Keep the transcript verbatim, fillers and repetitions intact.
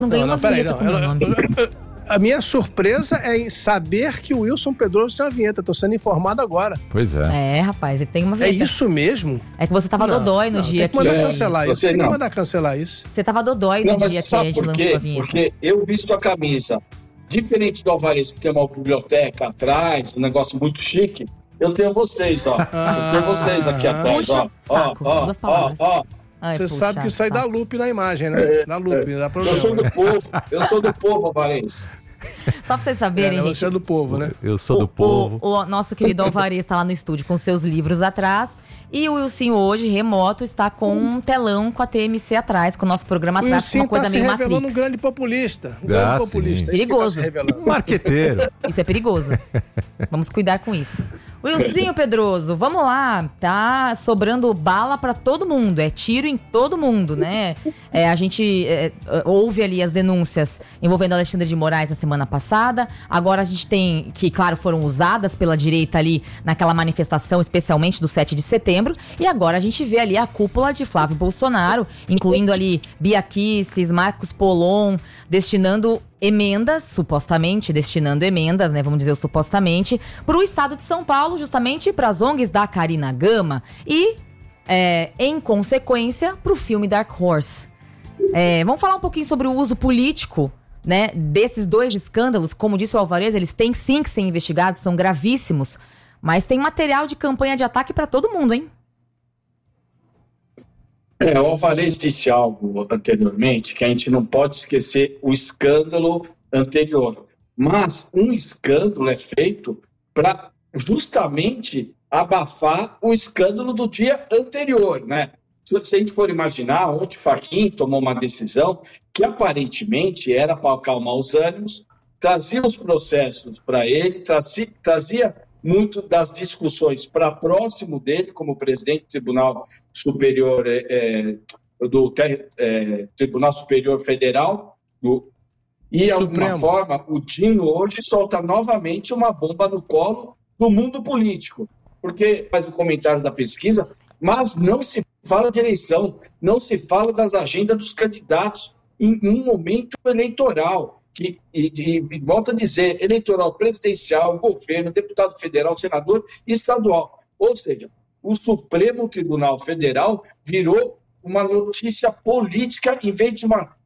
Não ganhou uma peraí, vinheta não. com o meu nome. Eu- eu- A minha surpresa é em saber que o Wilson Pedroso tem uma vinheta. Tô sendo informado agora. Pois é. É, rapaz, ele tem uma É vinheta. isso mesmo? É que você tava Não, dodói no não, dia tem que mandar que... cancelar isso. Você Tem que não. mandar cancelar isso. Você tava dodói no Não, mas dia que a sabe gente por lançou quê? a vinheta. Porque eu visto a camisa. Diferente do Alvarez, que tem uma biblioteca atrás, um negócio muito chique, eu tenho vocês, ó. Eu tenho vocês aqui atrás, Puxa, ó. saco, Ó, ó, duas ó, palavras. ó. Ai, Você puxa, sabe que isso aí dá saco. loop na imagem, né? Dá loop, dá problema. Eu sou do né? povo, eu sou do povo, Alvarez. Só pra vocês É, saberem, né? gente. Você é do povo, né? Eu sou do o, povo. O, o nosso querido Alvarez está lá no estúdio com seus livros atrás. E o Wilson hoje, remoto, está com um telão com a T M C atrás, com o nosso programa O atrás, com Wilson uma coisa tá se meio revelando um Matrix. grande populista. Um Ah, grande sim. populista. É isso que Perigoso. tá se revelando. Marqueteiro. Isso é perigoso. Vamos cuidar com isso. Wilson Pedroso, vamos lá. Tá sobrando bala pra todo mundo. É tiro em todo mundo, né? É, a gente é, ouve ali as denúncias envolvendo Alexandre de Moraes na semana passada. Agora a gente tem, que claro, foram usadas pela direita ali naquela manifestação, especialmente do sete de setembro. E agora a gente vê ali a cúpula de Flávio Bolsonaro, incluindo ali Bia Kicis, Marcos Polon, destinando emendas, supostamente destinando emendas, né, vamos dizer o supostamente, para o estado de São Paulo, justamente para as O N Gs da Karina Gama e, é, em consequência, para o filme Dark Horse. É, vamos falar um pouquinho sobre o uso político, né, desses dois escândalos. Como disse o Alvarez, eles têm sim que ser investigados, são gravíssimos, mas tem material de campanha de ataque para todo mundo, hein? É, o Alvarez disse algo anteriormente que a gente não pode esquecer o escândalo anterior. Mas um escândalo é feito para justamente abafar o escândalo do dia anterior, né? Se a gente for imaginar, ontem Fachin tomou uma decisão que aparentemente era para acalmar os ânimos, trazia os processos para ele, trazia, trazia muito das discussões para próximo dele, como presidente do Tribunal Superior, é, do é, Tribunal Superior Federal, do, e, de alguma forma, o Dino hoje solta novamente uma bomba no colo do mundo político, porque faz o comentário da pesquisa, mas não se fala de eleição, não se fala das agendas dos candidatos em um momento eleitoral. Que, e, e, e volto a dizer, eleitoral presidencial, governo, deputado federal, senador e estadual. Ou seja, o Supremo Tribunal Federal virou uma notícia política em vez de uma